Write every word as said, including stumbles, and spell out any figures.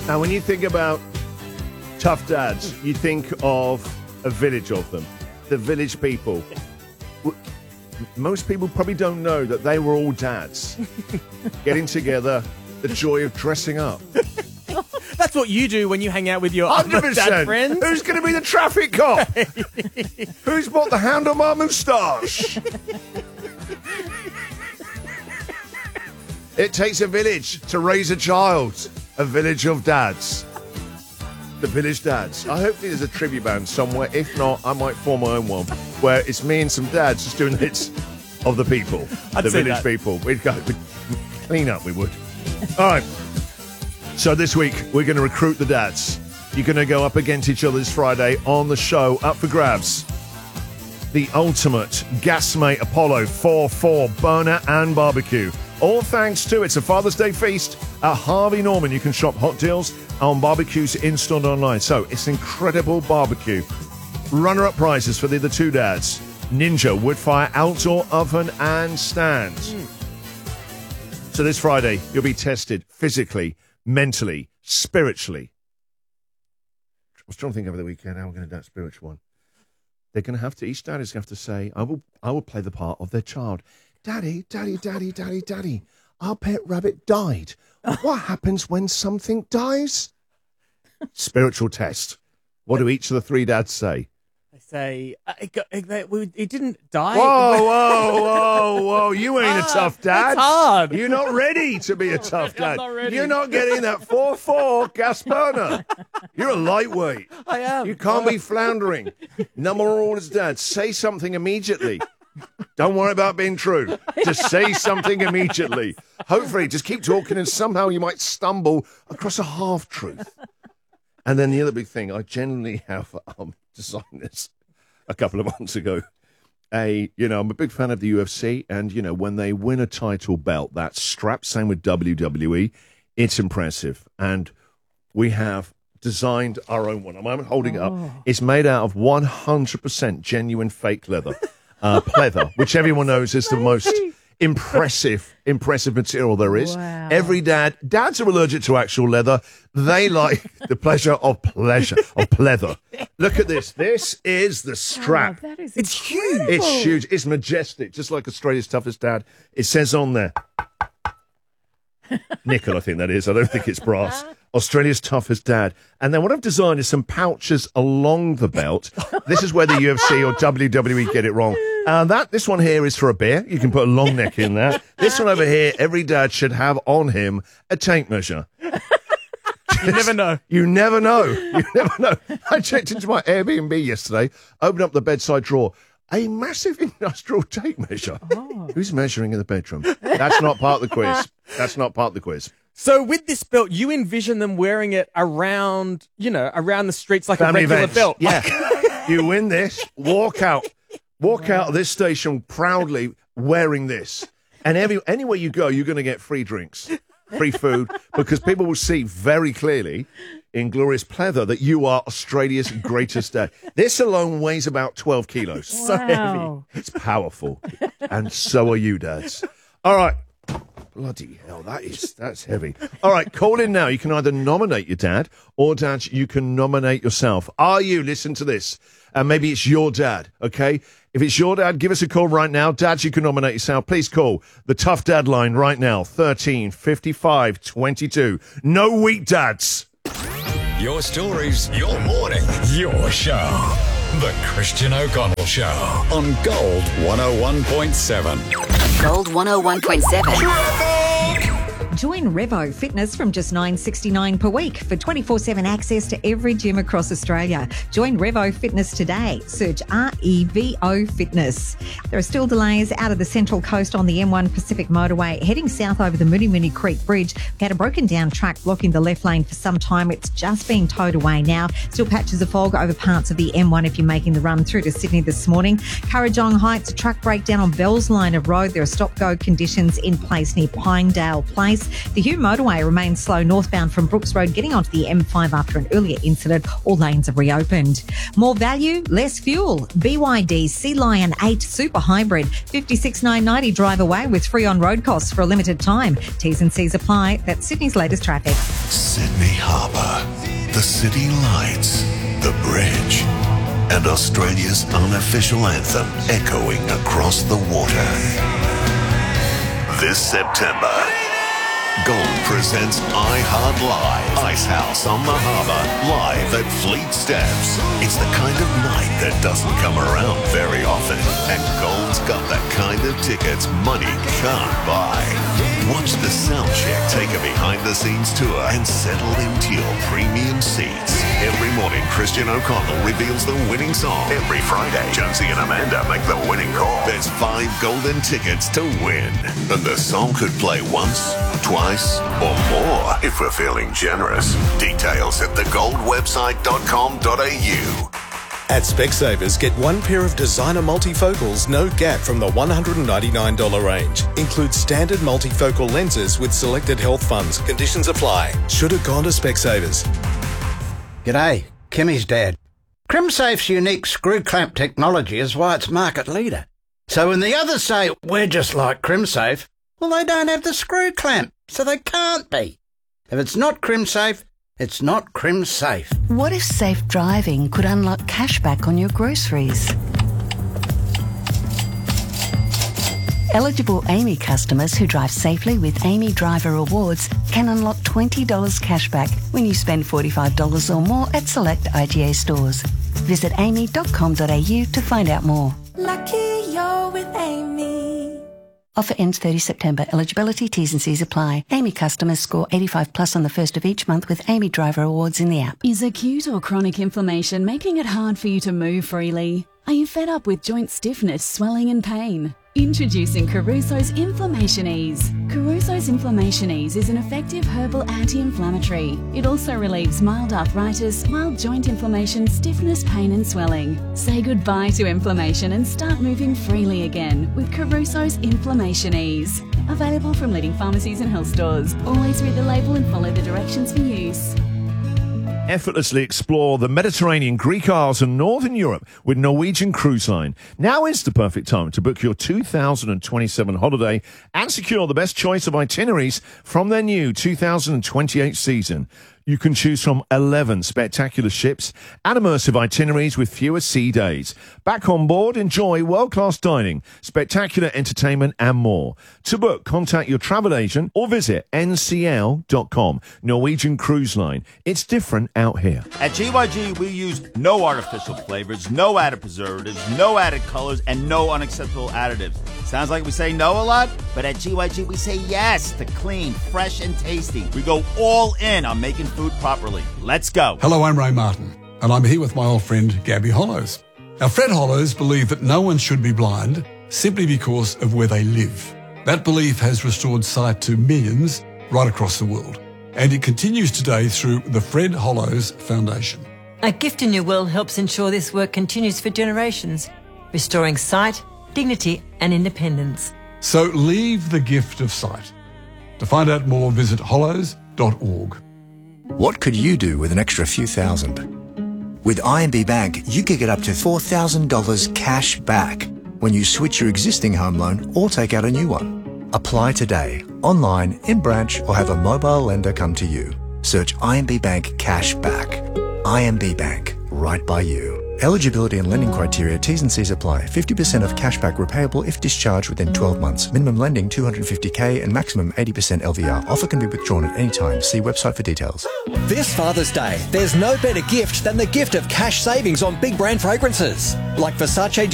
Now, when you think about tough dads, you think of a village of them, the village people. Most people probably don't know that they were all dads getting together, the joy of dressing up. That's what you do when you hang out with your one other hundred dad percent. friends. Who's going to be the traffic cop? Who's bought the handlebar moustache? It takes a village to raise a child. A village of dads. The village dads. I hope there's a tribute band somewhere. If not, I might form my own one where it's me and some dads just doing hits of the people. I'd the say village that. people. We'd go we'd clean up, we would. All right. So this week, we're going to recruit the dads. You're going to go up against each other this Friday on the show. Up for grabs. The ultimate Gasmate Apollo four four burner and barbecue. All thanks to it's a Father's Day feast at Harvey Norman. You can shop hot deals on barbecues installed online. So it's incredible barbecue. Runner-up prizes for the other two dads. Ninja Woodfire Outdoor Oven and Stand. Mm. So this Friday, you'll be tested physically, mentally, spiritually. I was trying to think over the weekend how we're going to do that spiritual one. They're going to have to, each dad is going to have to say, I will, I will play the part of their child. Daddy, daddy, daddy, daddy, daddy, our pet rabbit died. What happens when something dies? Spiritual test. What do each of the three dads say? They say, uh, it, got, it, it, it didn't die. Whoa, whoa, whoa, whoa. You ain't a tough dad. It's hard. You're not ready to be a tough dad. I'm not ready. You're not getting that four four gas burner. You're a lightweight. I am. You can't be floundering. Number one orders, dad, say something immediately. Don't worry about being true. Just say something immediately. Hopefully, just keep talking and somehow you might stumble across a half-truth. And then the other big thing, I generally have um, designed this a couple of months ago. A, you know, I'm a big fan of the U F C, and, you know, when they win a title belt, that strap, same with W W E, it's impressive. And we have designed our own one. I'm holding it up. It's made out of one hundred percent genuine fake leather. Uh, pleather, which everyone knows is the most impressive, impressive material there is. Wow. Every dad, dads are allergic to actual leather. They like the pleasure of pleasure, of pleather. Look at this. This is the strap. Oh, that is It's huge. It's huge. It's majestic, just like Australia's toughest dad. It says on there, nickel, I think that is. I don't think it's brass. Australia's toughest dad. And then what I've designed is some pouches along the belt. This is where the U F C or W W E get it wrong. Uh, that this one here is for a beer. You can put a long neck in there. This one over here, every dad should have on him a tape measure. You never know. You never know. You never know. I checked into my Airbnb yesterday, opened up the bedside drawer. A massive industrial tape measure. Oh. Who's measuring in the bedroom? That's not part of the quiz. That's not part of the quiz. So with this belt, you envision them wearing it around, you know, around the streets like Family a regular events. belt. Yeah. You win this, walk out. Walk out of this station proudly wearing this. And every anywhere you go, you're going to get free drinks, free food, because people will see very clearly in glorious pleather that you are Australia's greatest dad. This alone weighs about twelve kilos. So Wow. heavy. It's powerful. And so are you, dads. All right. Bloody hell, that is, that's heavy. All right, call in now. You can either nominate your dad or, dad, you can nominate yourself. Are you, listen to this, and maybe it's your dad, okay? If it's your dad, give us a call right now. Dads, you can nominate yourself. Please call the Tough Dad line right now, thirteen fifty-five twenty-two. No weak dads. Your stories, your morning, your show. The Christian O'Connell Show on Gold one oh one point seven. Gold one oh one point seven. Join Revo Fitness from just nine dollars sixty-nine per week for twenty-four seven access to every gym across Australia. Join Revo Fitness today. Search R E V O Fitness. There are still delays out of the Central Coast on the M one Pacific Motorway, heading south over the Moonee Moonee Creek Bridge. We had a broken down truck blocking the left lane for some time. It's just being towed away now. Still patches of fog over parts of the M one if you're making the run through to Sydney this morning. Currajong Heights, a truck breakdown on Bells Line of Road. There are stop-go conditions in place near Pinedale Place. delays. The Hume motorway remains slow northbound from Brooks Road, getting onto the M five after an earlier incident. All lanes have reopened. More value, less fuel. B Y D Sea Lion eight Super Hybrid, fifty-six thousand nine hundred ninety drive away with free on-road costs for a limited time. T's and C's apply. That's Sydney's latest traffic. Sydney Harbour, the city lights, the bridge, and Australia's unofficial anthem echoing across the water. This September, Gold presents iHeart Live, Icehouse on the Harbour, live at Fleet Steps. It's the kind of night that doesn't come around very often, and Gold's got the kind of tickets money can't buy. Watch the sound check take a behind-the-scenes tour and settle into your premium seats. Every morning, Christian O'Connell reveals the winning song. Every Friday, Jonesy and Amanda make the winning call. There's five golden tickets to win, and the song could play once, twice, or more if we're feeling generous. Details at the gold website dot com dot a u. At Specsavers, get one pair of designer multifocals, no gap, from the one hundred ninety-nine dollars range. Includes standard multifocal lenses with selected health funds. Conditions apply. Should have gone to Specsavers. G'day, Kimmy's dad. CrimSafe's unique screw clamp technology is why it's market leader. So when the others say we're just like CrimSafe, well, they don't have the screw clamp, so they can't be. If it's not CrimSafe, it's not CrimSafe. What if safe driving could unlock cashback on your groceries? Eligible Amy customers who drive safely with Amy Driver Rewards can unlock twenty dollars cashback when you spend forty-five dollars or more at select I G A stores. Visit amy dot com dot a u to find out more. Lucky you're with Amy. Offer ends thirtieth September. Eligibility, T's and C's apply. Amy customers score eighty-five plus on the first of each month with Amy Driver Awards in the app. Is acute or chronic inflammation making it hard for you to move freely? Are you fed up with joint stiffness, swelling and pain? Introducing Caruso's Inflammation Ease. Caruso's Inflammation Ease is an effective herbal anti-inflammatory. It also relieves mild arthritis, mild joint inflammation, stiffness, pain and swelling. Say goodbye to inflammation and start moving freely again with Caruso's Inflammation Ease. Available from leading pharmacies and health stores. Always read the label and follow the directions for use. Effortlessly explore the Mediterranean, Greek Isles and Northern Europe with Norwegian Cruise Line. Now is the perfect time to book your two thousand twenty-seven holiday and secure the best choice of itineraries from their new two thousand twenty-eight season. You can choose from eleven spectacular ships and immersive itineraries with fewer sea days. Back on board, enjoy world-class dining, spectacular entertainment and more. To book, contact your travel agent or visit N C L dot com. Norwegian Cruise Line. It's different out here. At G Y G, we use no artificial flavors, no added preservatives, no added colors, and no unacceptable additives. Sounds like we say no a lot, but at G Y G, we say yes to clean, fresh, and tasty. We go all in on making food properly. Let's go. Hello, I'm Ray Martin, and I'm here with my old friend Gabby Hollows. Now, Fred Hollows believed that no one should be blind simply because of where they live. That belief has restored sight to millions right across the world, and it continues today through the Fred Hollows Foundation. A Gift in Your Will helps ensure this work continues for generations, restoring sight, dignity and independence. So leave the gift of sight. To find out more, visit hollows dot org. What could you do with an extra few thousand? With I M B Bank, you could get up to four thousand dollars cash back when you switch your existing home loan or take out a new one. Apply today, online, in branch, or have a mobile lender come to you. Search I M B Bank Cash Back. I M B Bank, right by you. Eligibility and lending criteria, T's and C's apply. fifty percent of cashback repayable if discharged within twelve months. Minimum lending two hundred fifty thousand and maximum eighty percent L V R. Offer can be withdrawn at any time. See website for details. This Father's Day, there's no better gift than the gift of cash savings on big brand fragrances. Like Versace